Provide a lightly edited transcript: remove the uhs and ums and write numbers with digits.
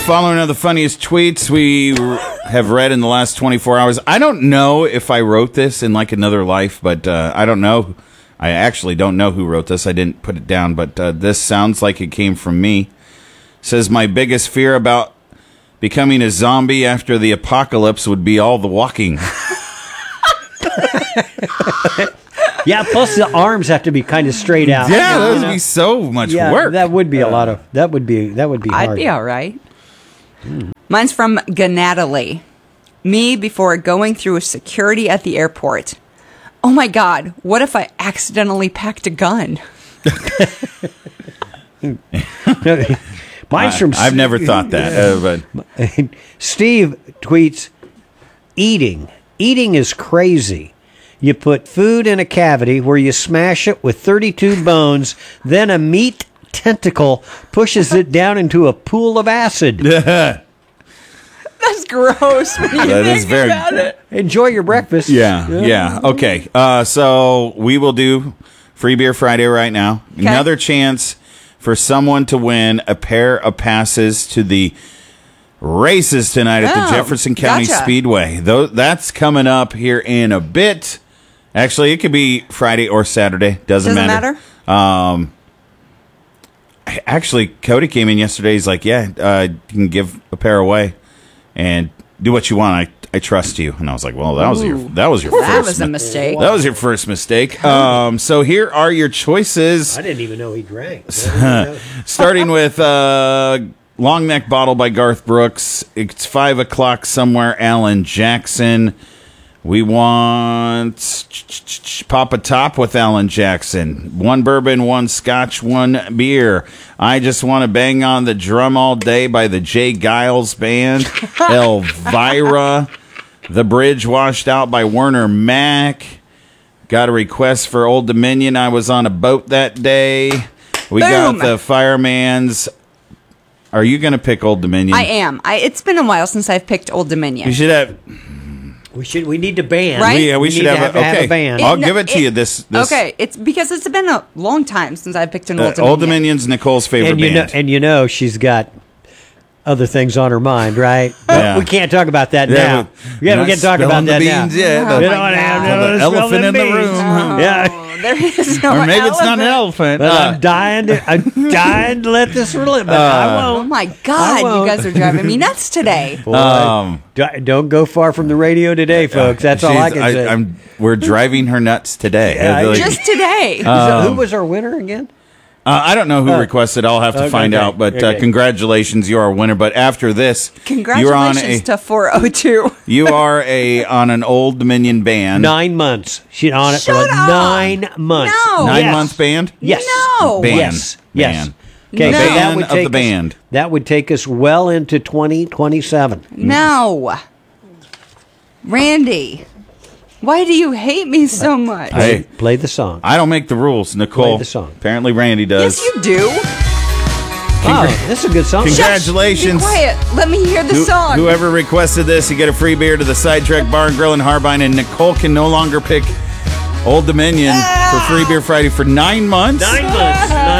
following are the funniest tweets we have read in the last 24 hours. I don't know if I wrote this in like another life, but I don't know. I actually don't know who wrote this. I didn't put it down, but this sounds like it came from me. Says, my biggest fear about becoming a zombie after the apocalypse would be all the walking. Yeah, plus the arms have to be kind of straight out. Yeah, that would be so much work. That would be a lot of. That would be hard. I'd be all right. Mine's from Ganatally. Me before going through security at the airport. Oh my God, what if I accidentally packed a gun? Mine's from. I've never thought that. But Steve tweets, eating. Eating is crazy. You put food in a cavity where you smash it with 32 bones, then a meat tentacle pushes it down into a pool of acid. That's gross when you think about it. Enjoy your breakfast. Yeah. Okay. So we will do Free Beer Friday right now. Okay. Another chance for someone to win a pair of passes to the races tonight at the Jefferson County Speedway. That's coming up here in a bit. Actually, it could be Friday or Saturday. Doesn't matter. Actually, Cody came in yesterday. He's like, you can give a pair away and do what you want. I trust you. And I was like, well, that was your first a mistake. That was your first mistake. So here are your choices. I didn't even know he drank. Starting with Long Neck Bottle by Garth Brooks. It's 5 o'clock somewhere. Alan Jackson. We want Papa Top with Alan Jackson. 1 bourbon, 1 scotch, 1 beer. I Just Want to Bang on the Drum All Day by the Jay Giles Band. Elvira. The Bridge Washed Out by Werner Mack. Got a request for Old Dominion. I Was on a Boat That Day. We got the Fireman's. Are you going to pick Old Dominion? I am. It's been a while since I've picked Old Dominion. You should have... We need to band. Right? We should have a band. I'll give it to you. This. Okay, it's because it's been a long time since I picked an Old Dominion. Old Dominion's Nicole's favorite band. And she's got other things on her mind, right? But we can't talk about that now. We can't talk about that now. The elephant in the room. Yeah. There is no or maybe elephant. It's not an elephant. But I'm dying to let this relive. But I won't. Oh my God, you guys are driving me nuts today. Boy, don't go far from the radio today, folks. That's all I can say. We're driving her nuts today. Just today. Who was our winner again? I don't know who requested. I'll have to find out. But congratulations, you are a winner. But after this, congratulations to 402. You are on an Old Dominion band. 9 months. She's on it for 9 months. No. 9-month band? Yes. No. Yes. Band. Okay, the band of the band. That would take us well into 2027. No. Randy. Why do you hate me so much? Hey, play the song. I don't make the rules, Nicole. Play the song. Apparently Randy does. Yes, you do. This is a good song. Congratulations. Be quiet. Let me hear the song. Whoever requested this, you get a free beer to the Sidetrack Bar and Grill in Harbine, and Nicole can no longer pick Old Dominion for Free Beer Friday for 9 months. 9 months.